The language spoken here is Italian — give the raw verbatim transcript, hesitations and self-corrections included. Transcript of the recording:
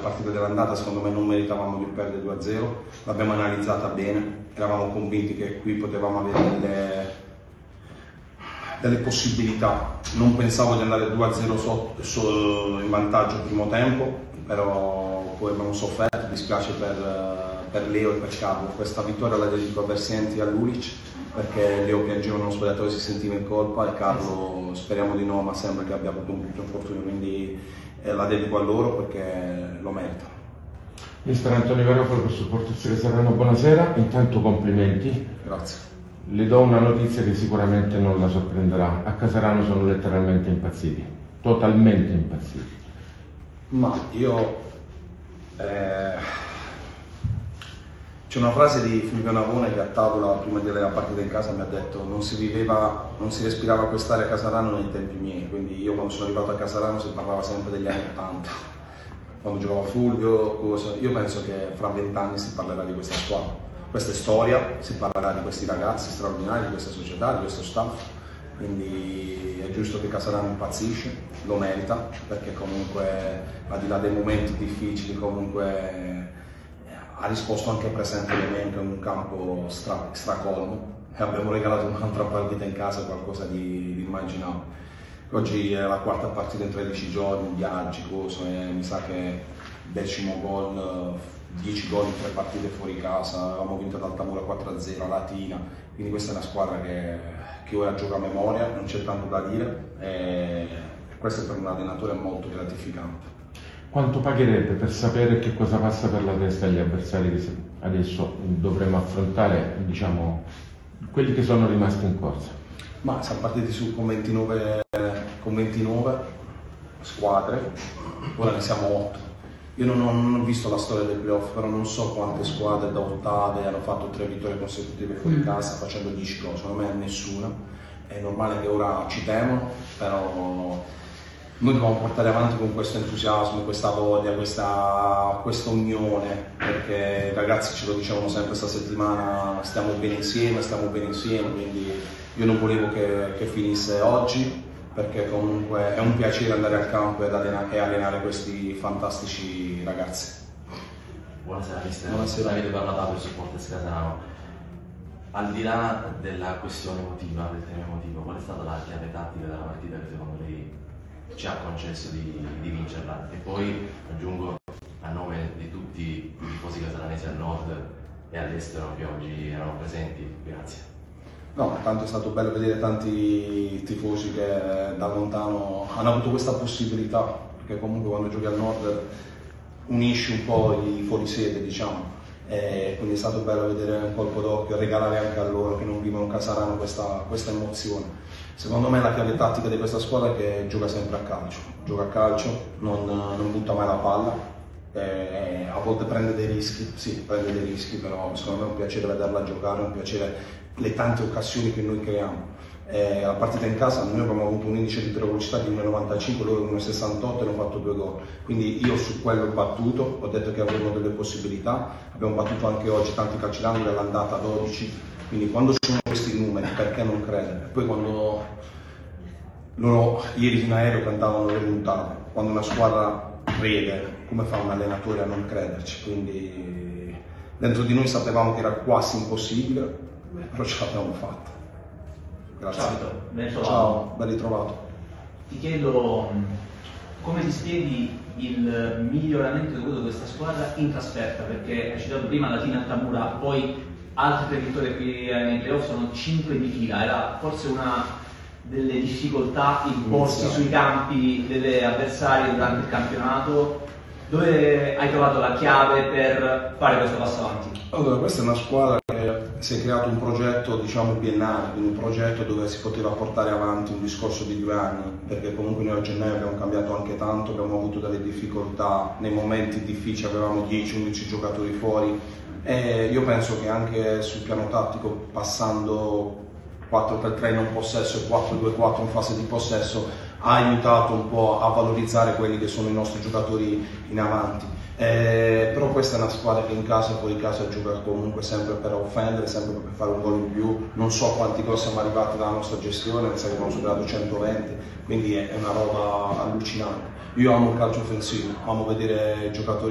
partita dell'andata secondo me non meritavamo di perdere due a zero, l'abbiamo analizzata bene, eravamo convinti che qui potevamo avere delle, delle possibilità. Non pensavo di andare due a zero so, so, in vantaggio il primo tempo, però poi abbiamo sofferto, mi dispiace per, per Leo e per Carlo. Questa vittoria la dedico a Versienti e a Lulic, perché Leo piangeva nello spogliatoio, si sentiva in colpa, e Carlo speriamo di no, ma sembra che abbia avuto un brutto infortunio, quindi eh, la dedico a loro perché lo merita. Mister Antonio Garofalo per Supporters Caserano, buonasera, intanto complimenti. Grazie. Le do una notizia che sicuramente non la sorprenderà: a Caserano sono letteralmente impazziti, totalmente impazziti. Ma io... Eh... C'è una frase di Fulvio Navone che a tavola prima della partita in casa mi ha detto: non si viveva, non si respirava quest'area a Caserano nei tempi miei, quindi io quando sono arrivato a Caserano si parlava sempre degli anni ottanta, quando giocava Fulvio, cosa. Io penso che fra vent'anni si parlerà di questa squadra, questa è storia, si parlerà di questi ragazzi straordinari, di questa società, di questo staff, quindi è giusto che Caserano impazzisce, lo merita, perché comunque al di là dei momenti difficili comunque ha risposto anche presentemente in un campo stra, stracolmo, e abbiamo regalato un'altra partita in casa, qualcosa di, di immaginabile. Oggi è la quarta partita in tredici giorni, viaggi, cose, e mi sa che decimo gol, dieci gol in tre partite fuori casa, avevamo vinto ad Altamura quattro a zero, a Latina, quindi questa è una squadra che, che ora gioca a memoria, non c'è tanto da dire, e questo per un allenatore è molto gratificante. Quanto pagherebbe per sapere che cosa passa per la testa agli avversari che adesso dovremo affrontare, diciamo, quelli che sono rimasti in corsa? Ma siamo partiti su con ventinove, con ventinove squadre, ora ne siamo otto. Io non ho, non ho visto la storia del playoff, però non so quante squadre da ottave hanno fatto tre vittorie consecutive fuori casa facendo dieci gol, secondo me nessuna. È normale che ora ci temono, però noi dobbiamo portare avanti con questo entusiasmo, questa voglia, questa, questa unione, perché i ragazzi ce lo dicevano sempre questa settimana: stiamo bene insieme, stiamo bene insieme, quindi io non volevo che, che finisse oggi, perché comunque è un piacere andare al campo ed allenare, e allenare questi fantastici ragazzi. Buonasera mister, Buonasera. Davide Parlata per Supporters Caserano. Al di là della questione emotiva, del tema emotivo, qual è stata la chiave tattica della partita che secondo lei ci ha concesso di, di vincerla? E poi aggiungo, a nome di tutti i tifosi casaranesi al nord e all'estero che oggi erano presenti, grazie. No, tanto è stato bello vedere tanti tifosi che da lontano hanno avuto questa possibilità, perché comunque quando giochi al nord unisci un po' i fuorisede, diciamo, e quindi è stato bello vedere un colpo d'occhio, regalare anche a loro che non vivono Casarano questa, questa emozione. Secondo me la chiave tattica di questa squadra è che gioca sempre a calcio, gioca a calcio, non, non butta mai la palla, eh, a volte prende dei rischi, sì, prende dei rischi, però secondo me è un piacere vederla giocare, è un piacere le tante occasioni che noi creiamo. Eh, la partita in casa noi abbiamo avuto un indice di velocità di uno virgola novantacinque, loro uno virgola sessantotto e hanno fatto due gol, quindi io su quello ho battuto, ho detto che avremo delle possibilità, abbiamo battuto anche oggi tanti calci d'angolo dell'andata dodici, quindi quando ci sono questi numeri perché non credere? Poi quando loro ieri in aereo cantavano le puntate, quando una squadra crede, come fa un allenatore a non crederci? Quindi dentro di noi sapevamo che era quasi impossibile, però ce l'abbiamo fatta. Grazie. Ciao, ben trovato. Ciao, ben ritrovato. Ti chiedo come ti spieghi il miglioramento dovuto di questa squadra in trasferta, perché hai citato prima Latina Altamura, poi altre tre vittorie qui nei playoff, sono cinque di fila, era forse una delle difficoltà imposte sui campi delle avversarie durante il campionato. Dove hai trovato la chiave per fare questo passo avanti? Allora, questa è una squadra che si è creato un progetto, diciamo, biennale, quindi un progetto dove si poteva portare avanti un discorso di due anni, perché comunque noi a gennaio abbiamo cambiato anche tanto, abbiamo avuto delle difficoltà, nei momenti difficili avevamo dieci undici giocatori fuori, e io penso che anche sul piano tattico, passando quattro tre tre in un possesso e quattro due quattro in fase di possesso, ha aiutato un po' a valorizzare quelli che sono i nostri giocatori in avanti. Eh, però questa è una squadra che in casa e fuori casa gioca comunque sempre per offendere, sempre per fare un gol in più. Non so quanti gol siamo arrivati dalla nostra gestione, mi sa che abbiamo superato centoventi, quindi è una roba allucinante. Io amo il calcio offensivo, amo vedere giocatori